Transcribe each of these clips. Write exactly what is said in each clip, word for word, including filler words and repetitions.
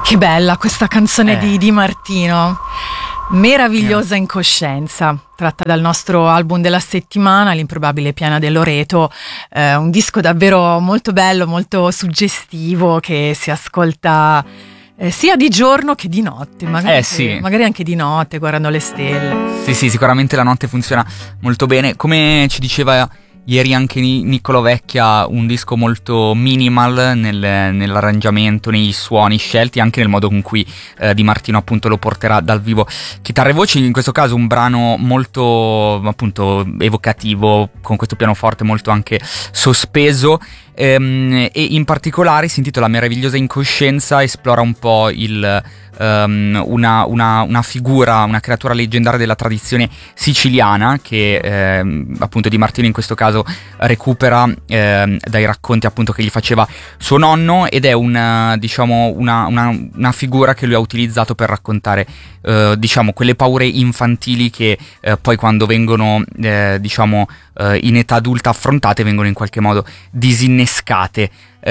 Che bella questa canzone Eh. di Di Martino, Meravigliosa incoscienza, tratta dal nostro album della settimana, L'improbabile piana del Loreto, eh, un disco davvero molto bello, molto suggestivo, che si ascolta eh, sia di giorno che di notte, magari, Eh, sì. magari anche di notte guardando le stelle. Sì, sì, sicuramente la notte funziona molto bene. Come ci diceva ieri anche Ni- Niccolò Vecchia, un disco molto minimal nel- nell'arrangiamento, nei suoni scelti, anche nel modo con cui eh, Di Martino appunto lo porterà dal vivo. Chitarre e voci, in questo caso un brano molto appunto evocativo, con questo pianoforte molto anche sospeso. Ehm, e in particolare si intitola Meravigliosa incoscienza, esplora un po' il um, una, una, una figura, una creatura leggendaria della tradizione siciliana che ehm, appunto Di Martino in questo caso recupera ehm, dai racconti appunto che gli faceva suo nonno, ed è una, diciamo, una, una, una figura che lui ha utilizzato per raccontare eh, diciamo quelle paure infantili che eh, poi quando vengono eh, diciamo eh, in età adulta affrontate vengono in qualche modo disinnescate.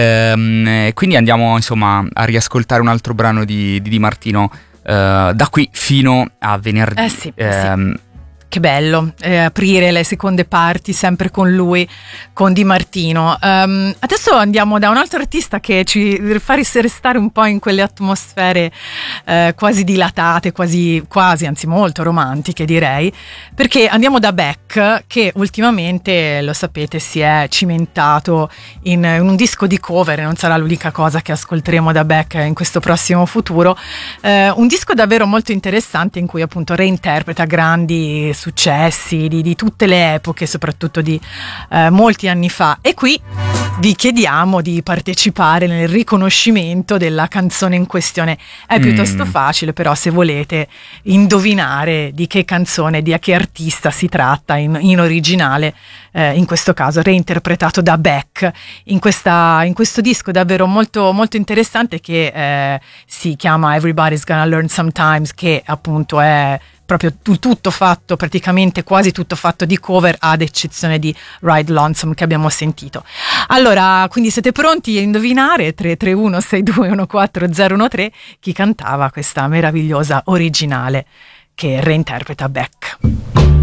Ehm, quindi andiamo insomma a riascoltare un altro brano di Di, Di Martino eh, da qui fino a venerdì. Eh sì, eh Ehm, sì. Che bello eh, aprire le seconde parti sempre con lui, con Di Martino. Um, adesso andiamo da un altro artista che ci fa restare un po' in quelle atmosfere eh, quasi dilatate, quasi, quasi, anzi molto romantiche direi, perché andiamo da Beck, che ultimamente, lo sapete, si è cimentato in, in un disco di cover, e non sarà l'unica cosa che ascolteremo da Beck in questo prossimo futuro. Eh, un disco davvero molto interessante in cui appunto reinterpreta grandi successi di, di tutte le epoche, soprattutto di eh, molti anni fa, e qui vi chiediamo di partecipare nel riconoscimento della canzone in questione. È piuttosto Mm. facile, però, se volete indovinare di che canzone, di a che artista si tratta in, in originale, eh, in questo caso reinterpretato da Beck in, questa, in questo disco davvero molto, molto interessante che eh, si chiama Everybody's Gonna Learn Sometimes, che appunto è proprio tu- tutto fatto, praticamente quasi tutto fatto di cover, ad eccezione di Ride Lonesome che abbiamo sentito. Allora, quindi siete pronti a indovinare? Tre tre uno sei due uno quattro zero uno tre chi cantava questa meravigliosa originale che reinterpreta Beck.